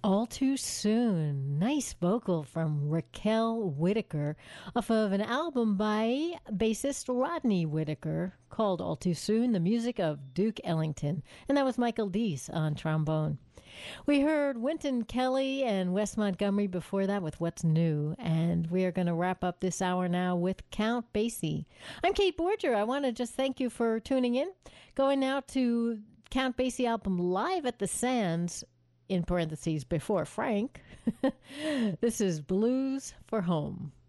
All Too Soon. Nice vocal from Raquel Whitaker off of an album by bassist Rodney Whitaker called All Too Soon, the music of Duke Ellington. And that was Michael Deese on trombone. We heard Wynton Kelly and Wes Montgomery before that with What's New. And we are going to wrap up this hour now with Count Basie. I'm Kate Borger. I want to just thank you for tuning in. Going now to Count Basie album Live at the Sands, in parentheses, before Frank. This is Blues for Home.